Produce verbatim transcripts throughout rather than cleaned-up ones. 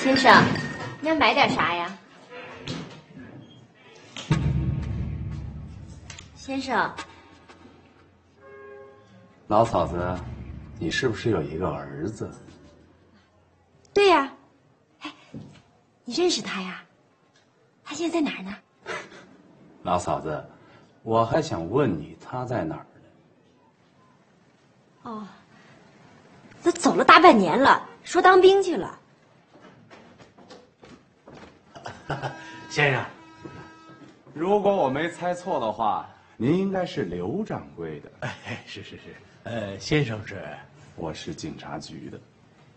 先生，你要买点啥呀？先生， 老嫂子，你是不是有一个儿子？ 对呀。哎，你认识他呀？他现在在哪儿呢？ 老嫂子，我还想问你，他在哪儿呢？哦，都走了大半年了，说当兵去了。 先生， 如果我没猜错的话，您应该是刘掌柜的。 哎，是是是，呃，先生是？ 我是警察局的。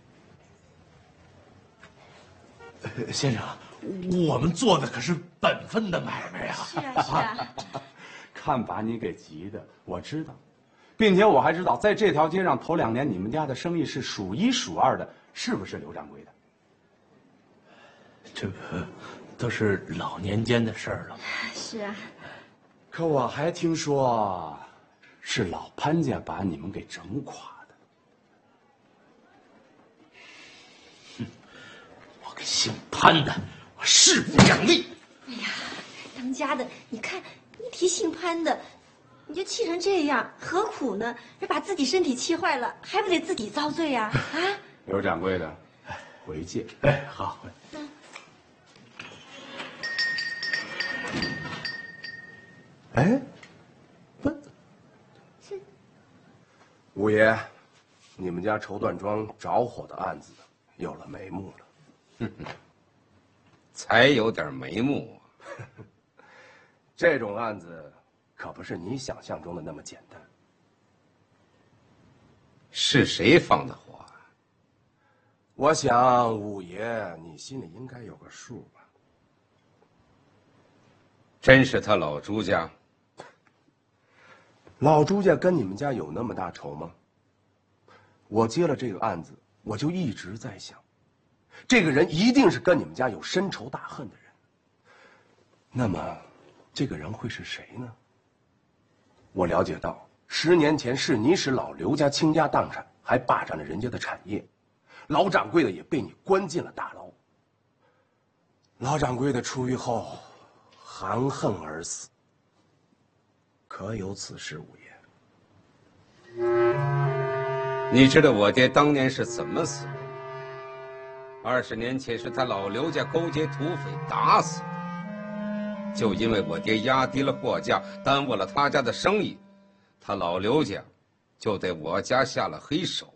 呃、先生，我们做的可是本分的买卖呀！ 是啊是啊。 看把你给急的，我知道，并且我还知道，在这条街上头两年你们家的生意是数一数二的，是不是刘掌柜的？ 这个都是老年间的事儿了。 是啊。 可我还听说，是老潘家把你们给整垮的。 哼，我个姓潘的，我誓不讲理。 哎呀，当家的，你看一提姓潘的，你就气成这样，何苦呢？这把自己身体气坏了，还不得自己遭罪呀？啊！ 刘掌柜的，回见。 哎，好。 嗯。 哎，不， 是五爷，你们家绸缎庄着火的案子有了眉目了。 哼哼，才有点眉目啊。 这种案子可不是你想象中的那么简单。 是谁放的火啊？ 我想五爷你心里应该有个数吧。 真是他老朱家？ 老朱家跟你们家有那么大仇吗？我接了这个案子，我就一直在想，这个人一定是跟你们家有深仇大恨的人。那么，这个人会是谁呢？我了解到，十年前是你使老刘家倾家荡产，还霸占了人家的产业，老掌柜的也被你关进了大牢。老掌柜的出狱后，含恨而死。可有此事，五爷？ 你知道我爹当年是怎么死的？二十年前是他老刘家勾结土匪打死的。就因为我爹压低了货价，耽误了他家的生意，他老刘家就对我家下了黑手。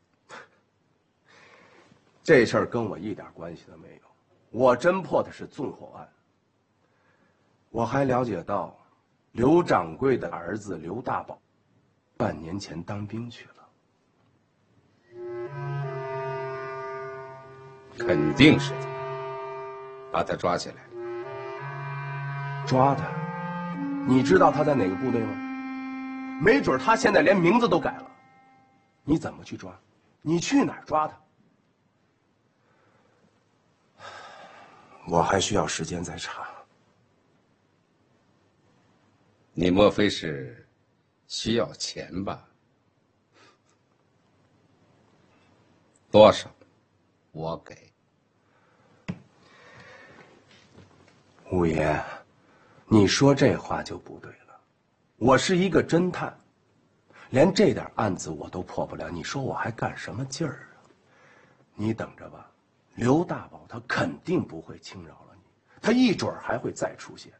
这事儿跟我一点关系都没有，我侦破的是纵火案。我还了解到，刘掌柜的儿子刘大宝，半年前当兵去了。 肯定是他，把他抓起来。 抓他？你知道他在哪个部队吗？没准他现在连名字都改了。你怎么去抓？你去哪儿抓他？我还需要时间再查。 你莫非是需要钱吧？多少？我给。 五爷，你说这话就不对了。我是一个侦探，连这点案子我都破不了，你说我还干什么劲儿啊？你等着吧，刘大宝他肯定不会轻饶了你，他一准儿还会再出现。